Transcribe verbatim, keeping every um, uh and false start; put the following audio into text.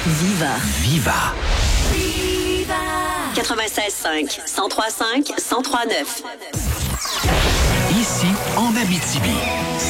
Viva. Viva. quatre-vingt-seize cinq, cent trois cinq, cent trois neuf. Ici, en Abitibi.